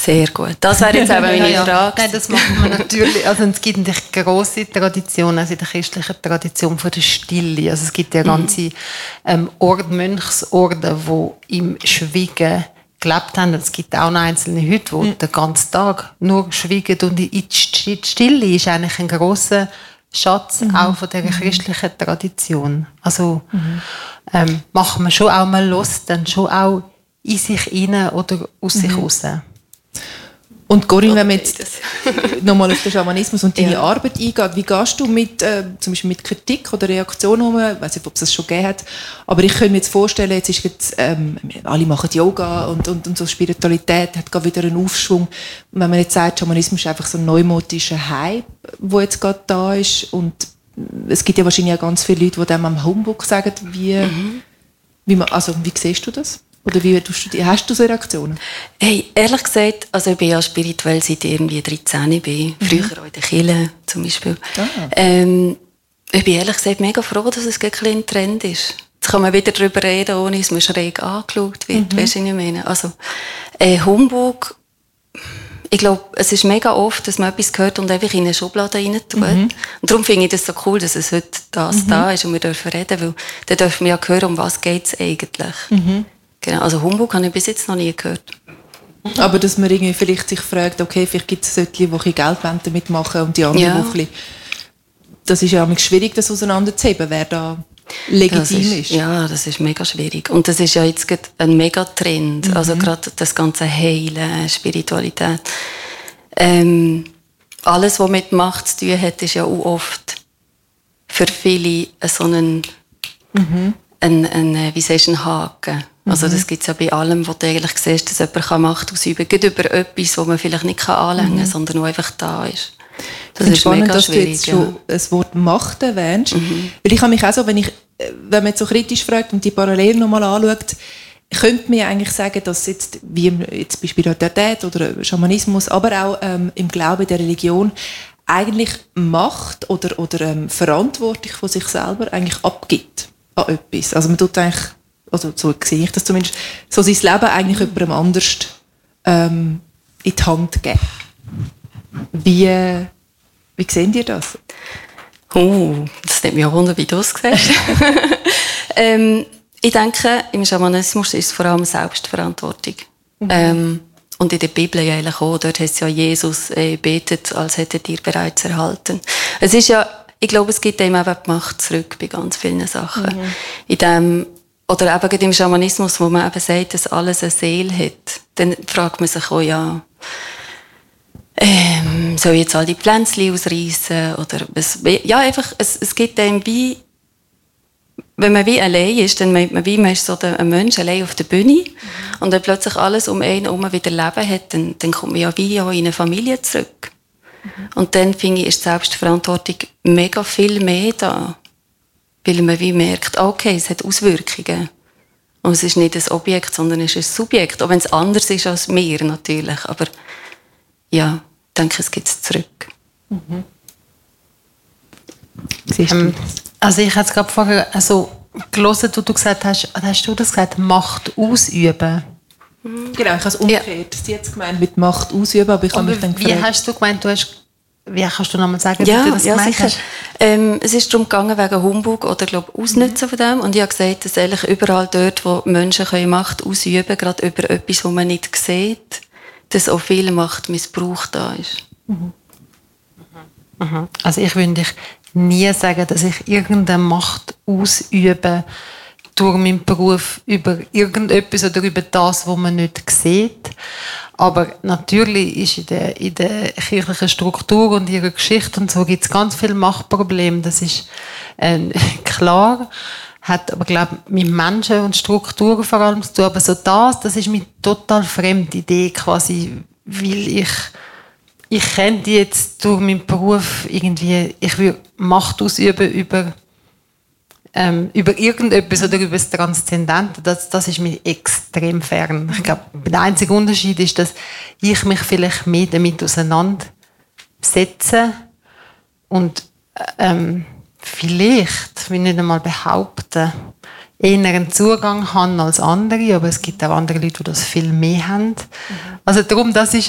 Sehr gut. Das wäre jetzt eben meine Frage. Nein, das macht man natürlich. Also es gibt natürlich grosse Traditionen, also in der christlichen Tradition von der Stille. Also es gibt ja ganze Mönchsorden, die im Schweigen gelebt haben. Es gibt auch noch einzelne heute, die den ganzen Tag nur schweigen. Und die Stille ist eigentlich ein grosser Schatz auch von dieser christlichen Tradition. Also machen wir schon auch mal los, dann schon auch in sich rein oder aus sich raus. Und Corinne, wenn man jetzt nochmal auf den Schamanismus und deine Arbeit eingeht, wie gehst du mit, zum Beispiel mit Kritik oder Reaktionen um? Ich weiss nicht, ob es das schon gegeben hat, aber ich könnte mir jetzt vorstellen, jetzt ist jetzt, alle machen Yoga und so Spiritualität hat gerade wieder einen Aufschwung. Und wenn man jetzt sagt, Schamanismus ist einfach so ein neumodischer Hype, der jetzt gerade da ist, und es gibt ja wahrscheinlich auch ganz viele Leute, die dem am Humbug sagen, wie siehst du das? Oder hast du so Reaktionen? Hey, ehrlich gesagt, also ich bin ja spirituell seit ich irgendwie 13 bin. Früher auch in der Kirche zum Beispiel. Ich bin ehrlich gesagt mega froh, dass es ein bisschen ein Trend ist. Jetzt kann man wieder darüber reden, ohne dass man schräg angeschaut wird. Weißt du, was ich meine? Also, Humbug, ich glaube, es ist mega oft, dass man etwas hört und einfach in eine Schublade rein tut. Und darum finde ich das so cool, dass es heute da ist und wir dürfen reden, weil dann dürfen wir ja hören, um was geht es eigentlich. Genau, also Humbug habe ich bis jetzt noch nie gehört. Aber dass man irgendwie vielleicht sich fragt, okay, vielleicht gibt es solche, die ein bisschen Geld damit machen und die anderen, die ein bisschen... Das ist ja auch schwierig, das auseinanderzuheben, wer da legitim ist. Ja, das ist mega schwierig. Und das ist ja jetzt ein Megatrend. Also gerade das ganze Heilen, Spiritualität. Alles, was mit Macht zu tun hat, ist ja auch oft für viele so ein Haken. Also das gibt es ja bei allem, wo du eigentlich siehst, dass jemand Macht ausüben kann. Geht über etwas, das man vielleicht nicht anlängen kann, sondern nur einfach da ist. Das ist spannend, mega dass du jetzt schon das Wort Macht erwähnst. Weil ich habe mich auch so, wenn man jetzt so kritisch fragt und die Parallelen nochmal anschaut, könnte man ja eigentlich sagen, dass jetzt, wie jetzt bei Spiritualität oder Schamanismus, aber auch im Glauben der Religion, eigentlich Macht oder Verantwortung von sich selber eigentlich abgibt an etwas. Also man tut eigentlich, also so sehe ich das zumindest, so sein Leben eigentlich jemandem anders in die Hand geben. Wie sehen ihr das? Das nimmt mich auch wunder, wie du es siehst. Ich denke, im Schamanismus ist es vor allem Selbstverantwortung. Und in der Bibel ja eigentlich auch, dort heißt es ja, Jesus betet, als hättet ihr bereits erhalten. Es ist ja, ich glaube, es gibt dem eben die Macht zurück bei ganz vielen Sachen. Oder eben im Schamanismus, wo man eben sagt, dass alles eine Seele hat, dann fragt man sich auch, ja, soll ich jetzt all die Pflänzchen ausreißen? Oder es gibt einem wie, wenn man wie allein ist, dann meint man wie, man ist so ein Mensch allein auf der Bühne. Und wenn plötzlich alles um einen herum wieder Leben hat, dann kommt man ja wie auch in eine Familie zurück. Und dann, finde ich, ist die Selbstverantwortung mega viel mehr da. Weil man wie merkt, okay, es hat Auswirkungen. Und es ist nicht ein Objekt, sondern es ist ein Subjekt. Auch wenn es anders ist als wir, natürlich. Aber ja, ich denke, es gibt es zurück. Also ich habe es gerade vorher gelesen, wo du gesagt hast du das gesagt, Macht ausüben? Genau, ich habe es umgekehrt. Sie hat es gemeint mit Macht ausüben, aber ich habe mich dann gefragt. Wie hast du gemeint, wie kannst du nochmal sagen, ja, wie du das gemeint sicher. hast? Es ist darum gegangen, wegen Humbug oder Ausnutzen von dem. Und ich habe gesagt, dass eigentlich überall dort, wo Menschen Macht ausüben können, gerade über etwas, was man nicht sieht, dass auch viel Machtmissbrauch da ist. Also ich würde nie sagen, dass ich irgendeine Macht ausübe durch meinen Beruf über irgendetwas oder über das, was man nicht sieht. Aber natürlich ist in der kirchlichen Struktur und ihrer Geschichte und so gibt es ganz viele Machtprobleme. Das ist klar. Hat aber, glaube ich, mit Menschen und Strukturen vor allem zu tun. Aber so das ist mir total fremde Idee quasi, weil ich könnte jetzt durch meinen Beruf irgendwie, ich würde Macht ausüben über irgendetwas oder über das Transzendente. Das ist mir extrem fern. Ich glaube, der einzige Unterschied ist, dass ich mich vielleicht mehr damit auseinandersetze und vielleicht, will ich nicht einmal behaupten, eher einen Zugang haben als andere, aber es gibt auch andere Leute, die das viel mehr haben. Also darum, das ist